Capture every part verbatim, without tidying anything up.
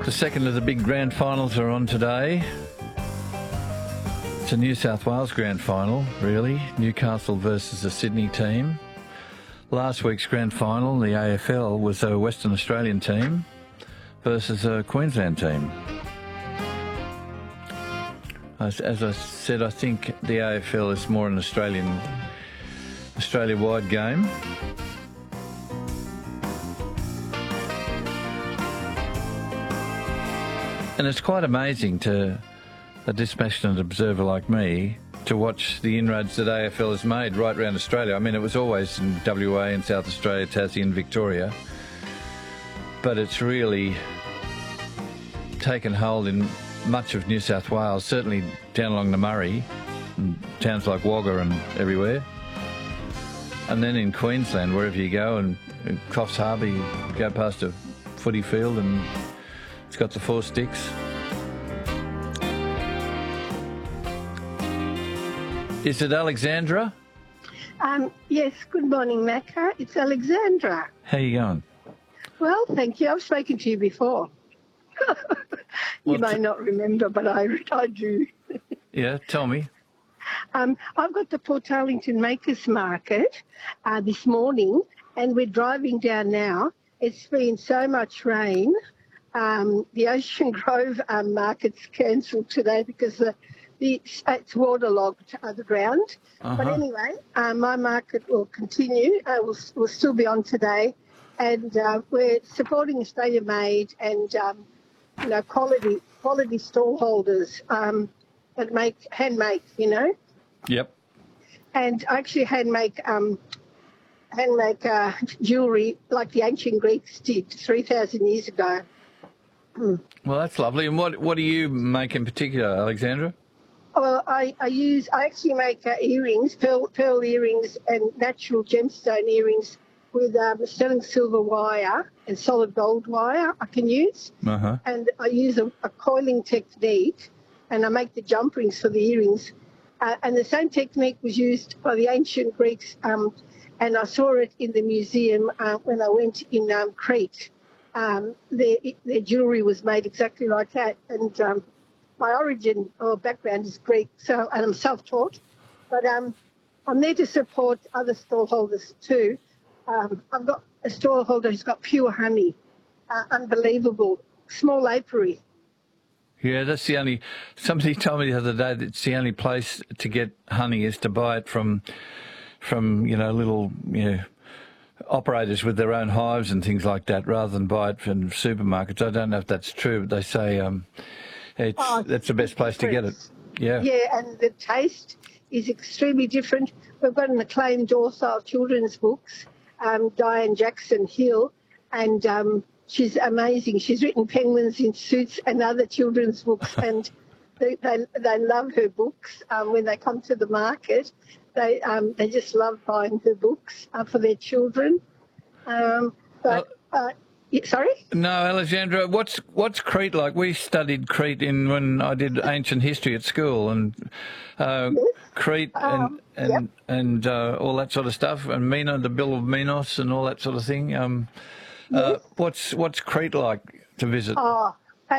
The second of the big grand finals are on today. It's a New South Wales grand final, really. Newcastle versus the Sydney team. Last week's grand final, the A F L, was a Western Australian team versus a Queensland team. As, as I said, I think the A F L is more an Australian, Australia-wide game. And it's quite amazing to a dispassionate observer like me to watch the inroads that A F L has made right around Australia. I mean, it was always in W A and South Australia, Tassie and Victoria, but it's really taken hold in much of New South Wales, certainly down along the Murray, and towns like Wagga and everywhere. And then in Queensland, wherever you go, and in Coffs Harbour, you go past a footy field and it's got the four sticks. Is it Alexandra? Um, yes, good morning, Macca. It's Alexandra. How you going? Well, thank you. I've spoken to you before. you Well, may t- not remember, but I, I do. Yeah, tell me. Um, I've got the Port Arlington Makers Market uh, this morning, and we're driving down now. It's been so much rain. Um, the Ocean Grove um, market's cancelled today because the, the it's waterlogged underground. Uh-huh. But anyway, uh, my market will continue. Uh, will will still be on today, and uh, we're supporting Australia Made and um, you know quality quality stall holders um, that make handmade. You know. Yep. And I actually hand make um, hand make uh, jewellery like the ancient Greeks did three thousand years ago. Well, that's lovely. And what what do you make in particular, Alexandra? Well, I, I use I actually make uh, earrings, pearl pearl earrings, and natural gemstone earrings with um, sterling silver wire and solid gold wire. I can use, Uh-huh. and I use a, a coiling technique, and I make the jump rings for the earrings. Uh, and the same technique was used by the ancient Greeks, um, and I saw it in the museum uh, when I went in um, Crete. Um, their, their jewellery was made exactly like that. And um, my origin or background is Greek, so and I'm self-taught. But um, I'm there to support other stallholders too. Um, I've got a stallholder who's got pure honey, uh, unbelievable, small apiary. Yeah, that's the only... Somebody told me the other day that it's the only place to get honey is to buy it from, from you know, little, you know, operators with their own hives and things like that, rather than buy it from supermarkets. I don't know if that's true, but they say um, it's Oh, that's the best place to get it. Yeah. Yeah, and the taste is extremely different. We've got an acclaimed author of children's books, um, Diane Jackson Hill, and um, she's amazing. She's written Penguins in Suits and other children's books, and they, they, they love her books um, when they come to the market. They um, they just love buying her books uh, for their children. Um, but uh, yeah, sorry. No, Alexandra, what's what's Crete like? We studied Crete in when I did ancient history at school, and uh, Yes. Crete and Um, and yep. and uh, all that sort of stuff, and Minos, the Bill of Minos, and all that sort of thing. Um, uh, what's what's Crete like to visit? Oh,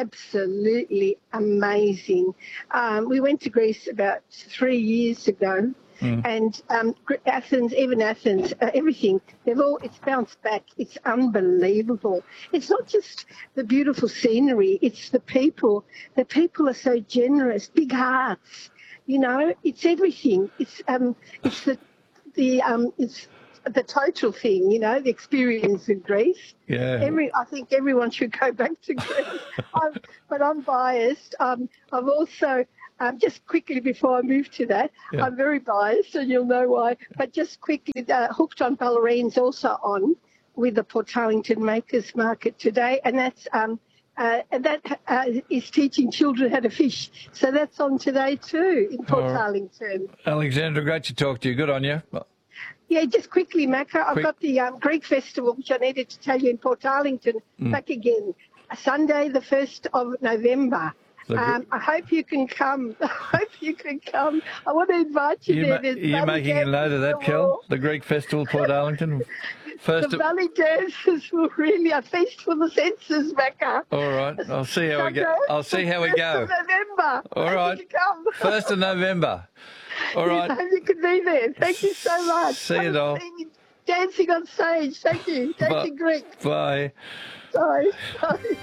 absolutely amazing. Um, we went to Greece about three years ago. Mm. And um, Athens, even Athens, uh, everything, they've all, it's bounced back. It's unbelievable. It's not just the beautiful scenery, it's the people. The people are so generous, big hearts, you know, it's everything. It's um, it's the, the um, it's the total thing, you know, the experience in Greece. Yeah. Every, I think everyone should go back to Greece. I'm, but I'm biased. Um, I've also... Um, just quickly before I move to that, Yeah. I'm very biased and you'll know why, but just quickly, uh, Hooked on Ballerine's also on with the Port Arlington Makers Market today, and that's um, uh, and that uh, is teaching children how to fish. So that's on today too in Port All right. Arlington. Alexandra, great to talk to you. Good on you. Yeah, just quickly, Macca, I've Quick. got the um, Greek Festival, which I needed to tell you in Port Arlington, Mm. back again, Sunday the first of November. The Gre- Um, I hope you can come. I hope you can come. I want to invite you You there. ma- There's are you bloody making a cameras note of on that, the Kel? wall. The Greek Festival, Port Arlington? First the of, valley dances were really a feast for the senses, Becca. all right, I'll see how we go. I'll see how we go. First of November. All right. You come. First of November. All right. I hope you can be there. Thank you so much. See you, doll. Dancing on stage. Thank you. Dancing Greek. Bye. Sorry. Sorry.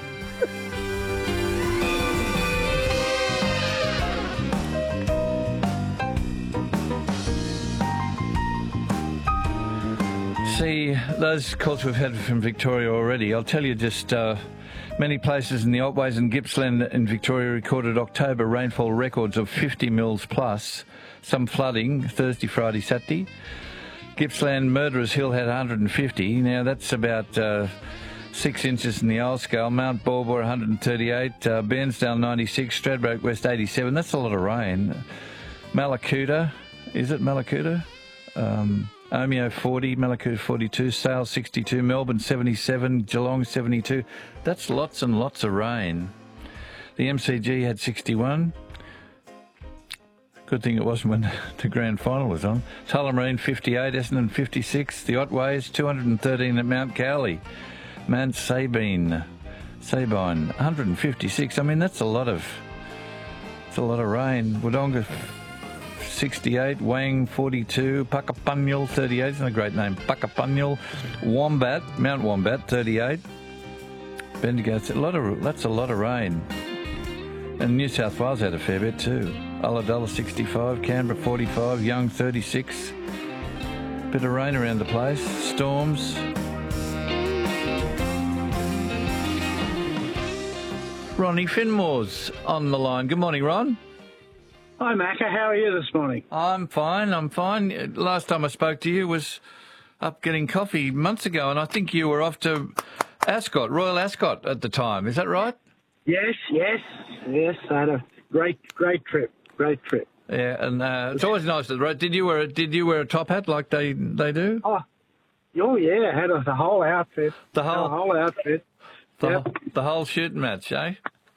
See, those calls we've had from Victoria already, I'll tell you just uh, many places in the Otways and Gippsland in Victoria recorded October rainfall records of fifty mils plus, some flooding Thursday, Friday, Saturday. Gippsland, Murderers Hill had one hundred fifty. Now that's about uh, six inches in the old scale. Mount Baubor one hundred thirty-eight, uh, Bairnsdale ninety-six, Stradbroke West eighty-seven. That's a lot of rain. Malakuta, is it Malakuta? Um, Omeo forty, Malakuta forty-two, Sale sixty-two, Melbourne seventy-seven, Geelong seventy-two. That's lots and lots of rain. The M C G had sixty-one. Good thing it wasn't when the grand final was on. Tullamarine fifty-eight, Essendon fifty-six, the Otways two hundred thirteen at Mount Cowley. Mount Sabine, Sabine one hundred fifty-six. I mean, that's a lot of, it's a lot of rain. Wodonga sixty-eight, Wang forty-two, Puckapunyal thirty-eight, isn't a great name, Puckapunyal, Wombat, Mount Wombat thirty-eight, Bendigo, a lot of, that's a lot of rain. And New South Wales had a fair bit too. Ulladulla sixty-five, Canberra forty-five, Young thirty-six, bit of rain around the place, storms. Ronnie Finmore's on the line. Good morning, Ron. Hi, Macca. How are you this morning? I'm fine, I'm fine. Last time I spoke to you was up getting coffee months ago, and I think you were off to Ascot, Royal Ascot at the time. Is that right? Yes, yes, yes. I had a great, great trip. Great trip. Yeah, and uh, it's always nice to, right? Did you wear a, did you wear a top hat like they, they do? Oh, oh yeah. I had a, the whole outfit. The whole, the whole outfit. The, yep. the whole shooting match, eh?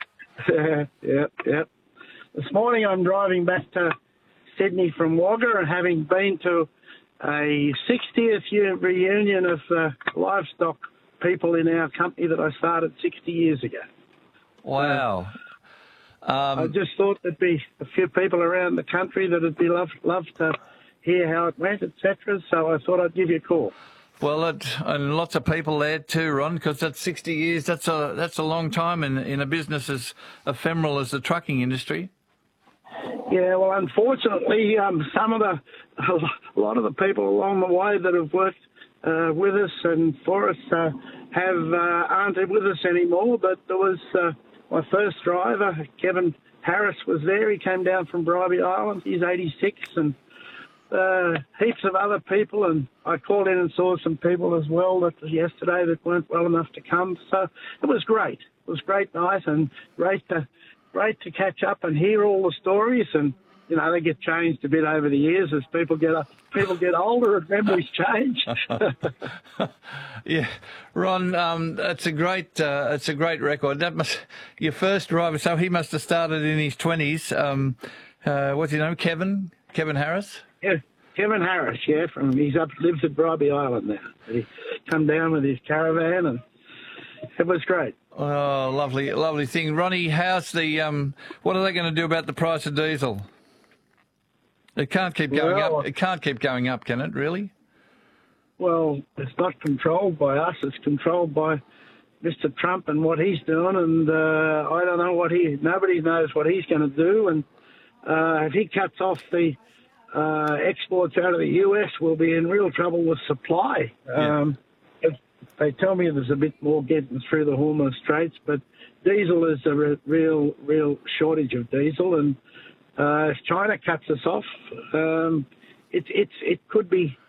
Yep, yep. This morning I'm driving back to Sydney from Wagga and having been to a sixtieth year reunion of uh, livestock people in our company that I started sixty years ago. Wow. Uh, um, I just thought there'd be a few people around the country that would be love, love to hear how it went, et cetera. So I thought I'd give you a call. Well, it, and lots of people there too, Ron, because that's sixty years. That's a that's a long time in in a business as ephemeral as the trucking industry. Yeah, well, unfortunately, um, some of the a lot of the people along the way that have worked uh, with us and for us uh, have uh, aren't with us anymore. But there was uh, my first driver, Kevin Harris, was there. He came down from Bribie Island. He's eighty-six, and uh, heaps of other people. And I called in and saw some people as well that yesterday that weren't well enough to come. So it was great. It was a great night and great to great to catch up and hear all the stories. And you know, they get changed a bit over the years as people get people get older and memories change. Yeah, Ron, um, that's a great uh, it's a great record. That must your first driver. So he must have started in his twenties. Um, uh, what's his name? Kevin Kevin Harris. Yeah, Kevin Harris. Yeah, from he's up lives at Bribie Island now. He come down with his caravan and it was great. Oh, lovely, lovely thing, Ronnie. How's the um? What are they going to do about the price of diesel? It can't keep going well, up. It can't keep going up, can it? Really? Well, it's not controlled by us. It's controlled by Mister Trump and what he's doing. And uh, I don't know what he. Nobody knows what he's going to do. And uh, if he cuts off the uh, exports out of the U S, we'll be in real trouble with supply. Yeah. Um, They tell me there's a bit more getting through the Hormuz Straits, but diesel is a re- real, real shortage of diesel. And uh, if China cuts us off, um, it, it's, it could be